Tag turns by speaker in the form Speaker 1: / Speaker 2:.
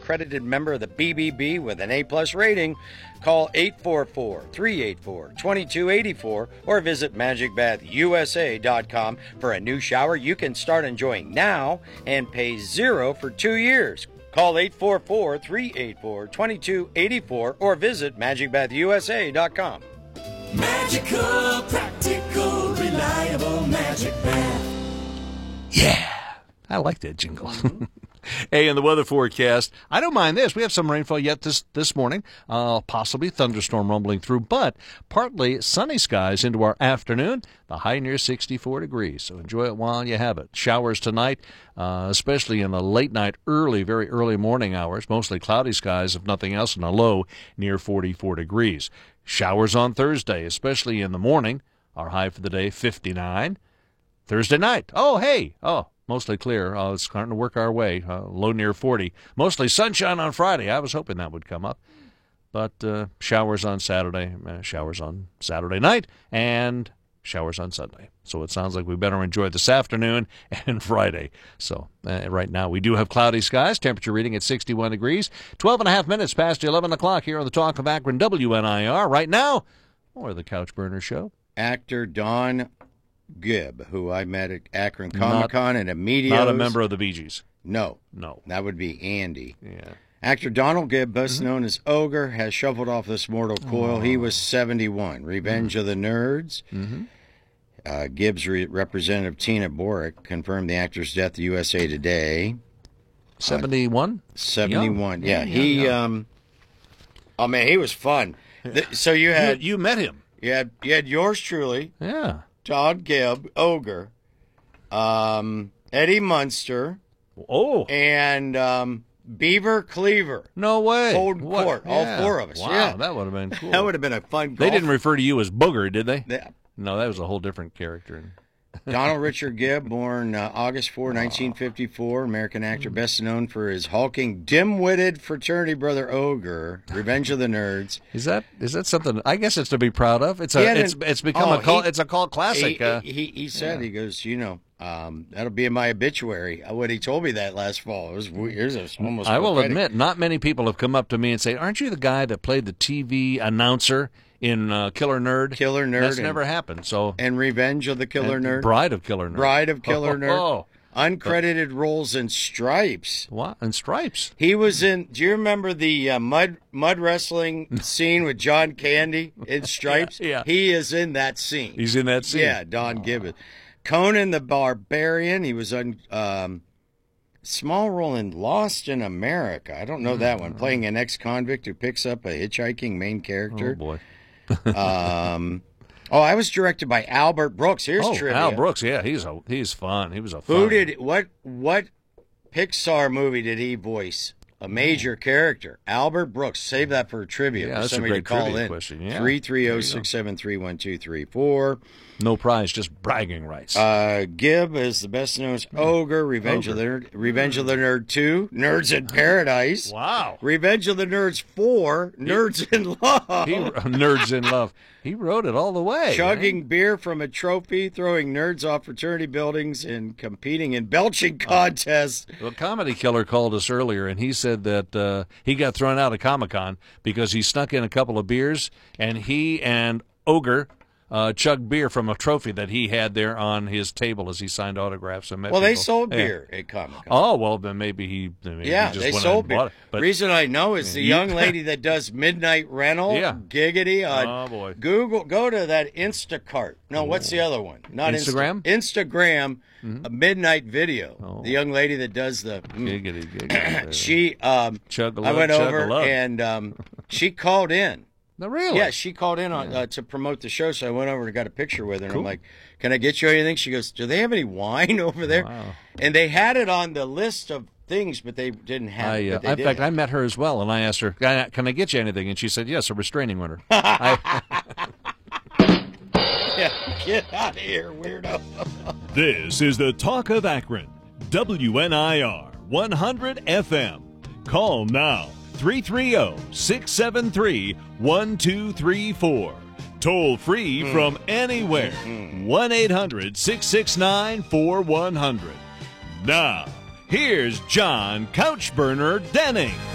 Speaker 1: accredited member of the BBB with an A-plus rating. Call 844-384-2284 or visit magicbathusa.com for a new shower you can start enjoying now and pay $0 for 2 years. Call 844-384-2284 or visit magicbathusa.com.
Speaker 2: Magical, practical, reliable Magic Bath.
Speaker 3: Yeah, I like that jingle. Hey, in the weather forecast, I don't mind this. We have some rainfall yet this morning, possibly thunderstorm rumbling through, but partly sunny skies into our afternoon, the high near 64 degrees. So enjoy it while you have it. Showers tonight, especially in the late night, very early morning hours, mostly cloudy skies, if nothing else, and a low near 44 degrees. Showers on Thursday, especially in the morning, our high for the day, 59. Thursday night, mostly clear. It's starting to work our way. Low near 40. Mostly sunshine on Friday. I was hoping that would come up. But showers on Saturday, showers on Saturday night, and showers on Sunday. So it sounds like we better enjoy this afternoon and Friday. So right now we do have cloudy skies. Temperature reading at 61 degrees. 12 and a half minutes past 11 o'clock here on the Talk of Akron WNIR. Right now, more of the Couch Burner Show.
Speaker 1: Actor Don Gibb, who I met at Akron Comic-Con and at Media.
Speaker 3: Not a member of the Bee Gees.
Speaker 1: No. That would be Andy.
Speaker 3: Yeah.
Speaker 1: Actor Donald Gibb, best known as Ogre, has shuffled off this mortal coil. He was 71. Revenge of the Nerds. Gibb's representative Tina Borick confirmed the actor's death to USA Today.
Speaker 3: 71?
Speaker 1: 71. Yeah. He was fun. So you had
Speaker 3: you met him.
Speaker 1: You had yours truly.
Speaker 3: Yeah.
Speaker 1: Todd Gibb, Ogre, Eddie Munster, and Beaver Cleaver.
Speaker 3: No way.
Speaker 1: Hold court, all four of us.
Speaker 3: Wow,
Speaker 1: yeah.
Speaker 3: That would have been cool.
Speaker 1: That would have been a fun golf.
Speaker 3: They didn't refer to you as Booger, did they?
Speaker 1: Yeah.
Speaker 3: No, that was a whole different character.
Speaker 1: Donald Richard Gibb, born August 4, 1954, American actor best known for his hulking, dim-witted fraternity brother Ogre, Revenge of the Nerds.
Speaker 3: Is that something? I guess it's to be proud of. It's become a cult classic.
Speaker 1: He said he goes, that'll be in my obituary. When he told me that last fall, it was almost.
Speaker 3: I will
Speaker 1: prophetic.
Speaker 3: admit, not many people have come up to me and say, "Aren't you the guy that played the TV announcer in Killer Nerd?"
Speaker 1: Killer Nerd.
Speaker 3: That's never happened. So
Speaker 1: and Revenge of the Killer Nerd.
Speaker 3: Bride of Killer Nerd.
Speaker 1: Bride of Killer Nerd. Uncredited roles in Stripes.
Speaker 3: What? In Stripes?
Speaker 1: He was in. Do you remember the mud wrestling scene with John Candy in Stripes?
Speaker 3: Yeah.
Speaker 1: He is in that scene.
Speaker 3: He's in that scene.
Speaker 1: Yeah, Don Gibbons. Conan the Barbarian. He was on small role in Lost in America. I don't know that one. Playing an ex-convict who picks up a hitchhiking main character.
Speaker 3: Oh boy.
Speaker 1: I was directed by Albert Brooks. Here's trivia.
Speaker 3: Al Brooks, yeah, he's fun. He was a fun.
Speaker 1: What Pixar movie did he voice a major character? Albert Brooks. Save that for trivia.
Speaker 3: Yeah,
Speaker 1: for
Speaker 3: that's
Speaker 1: somebody
Speaker 3: a great
Speaker 1: to call
Speaker 3: trivia
Speaker 1: in.
Speaker 3: question. Yeah.
Speaker 1: 330-673-1234.
Speaker 3: No prize, just bragging rights.
Speaker 1: Gibb is the best known as Ogre, Revenge of the Nerd 2, Nerds in Paradise.
Speaker 3: Wow.
Speaker 1: Revenge of the Nerds 4, Nerds in Love.
Speaker 3: Nerds in Love. He wrote it all the way.
Speaker 1: Chugging beer from a trophy, throwing nerds off fraternity buildings, and competing in belching contests.
Speaker 3: Well, Comedy Killer called us earlier, and he said that he got thrown out of Comic-Con because he snuck in a couple of beers, and he and Ogre chugged beer from a trophy that he had there on his table as he signed autographs. And met people.
Speaker 1: They sold beer at Comic-Con.
Speaker 3: Oh, well, then maybe he just
Speaker 1: they
Speaker 3: went
Speaker 1: sold
Speaker 3: and
Speaker 1: beer.
Speaker 3: bought it. But
Speaker 1: reason I know is the young lady that does Midnight Rental, Giggity.
Speaker 3: Oh, boy.
Speaker 1: Google, go to that Instacart. No, what's the other one? Not
Speaker 3: Instagram?
Speaker 1: Instagram, a Midnight Video. Oh. The young lady that does the...
Speaker 3: Giggity.
Speaker 1: She, I went over and she called in.
Speaker 3: No, really?
Speaker 1: Yeah, she called in on to promote the show, so I went over and got a picture with her. And I'm like, can I get you anything? She goes, do they have any wine over there? Wow. And they had it on the list of things, but they didn't have it.
Speaker 3: In fact, I met her as well, and I asked her, can I get you anything? And she said, yes, a restraining order. Yeah,
Speaker 1: get out of here, weirdo.
Speaker 4: This is the Talk of Akron, WNIR 100 FM. Call now. 330-673-1234. Toll free from anywhere. 1-800-669-4100. Now, here's John Couchburner Denning.